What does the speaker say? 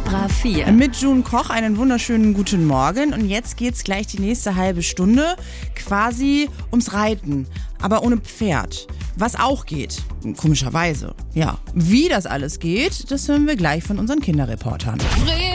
Extra 4. Mit June Koch einen wunderschönen guten Morgen. Und jetzt geht's gleich die nächste halbe Stunde quasi ums Reiten, aber ohne Pferd. Was auch geht, komischerweise. Ja, wie das alles geht, das hören wir gleich von unseren Kinderreportern.